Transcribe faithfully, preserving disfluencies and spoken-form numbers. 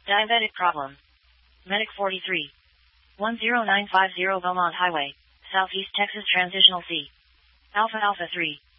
Diabetic problem. Medic forty-three. one zero nine five zero Beaumont Highway, Southeast Texas Transitional C. Alpha Alpha three.